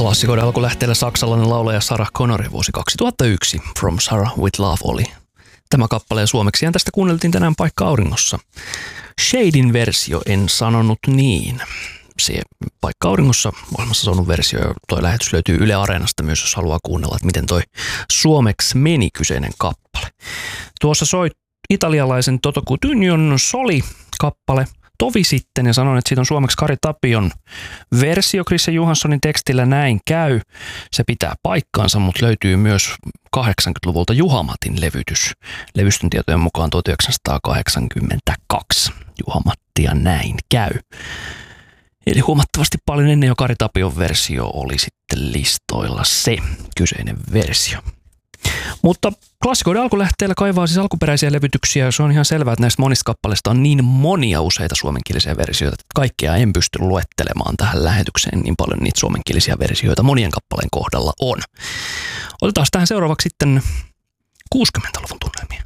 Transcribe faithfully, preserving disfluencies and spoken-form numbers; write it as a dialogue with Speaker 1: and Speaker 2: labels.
Speaker 1: Klassikoiden alkulähteellä saksalainen laulaja Sarah Connor vuosi kaksituhattayksi. From Sarah with Love oli tämä kappale ja suomeksi tästä kuunneltiin tänään Paikka auringossa. Shadin versio En sanonut niin. Se Paikka auringossa olemassa saanut versio ja toi lähetys löytyy Yle Areenasta myös, jos haluaa kuunnella, että miten toi suomeksi meni kyseinen kappale. Tuossa soi italialaisen Toto Cutugnon Soli-kappale tovi sitten ja sanoin, että siitä on suomeksi Kari Tapion versio Christian Johanssonin tekstillä Näin käy. Se pitää paikkaansa, mutta löytyy myös kahdeksankymmentäluvulta Juha Matin levytys. Levystön tietojen mukaan tuhatyhdeksänsataakahdeksankymmentäkaksi. Juha Mattia Näin käy. Eli huomattavasti paljon ennen jo Kari Tapion versio oli sitten listoilla se kyseinen versio. Mutta klassikoiden alkulähteellä kaivaa siis alkuperäisiä levytyksiä, ja se on ihan selvää, että näistä monista kappaleista on niin monia useita suomenkielisiä versioita, että kaikkea en pysty luettelemaan tähän lähetykseen niin paljon niitä suomenkielisiä versioita monien kappaleen kohdalla on. Otetaan tähän seuraavaksi sitten kuusikymmentäluvun tunnelmia.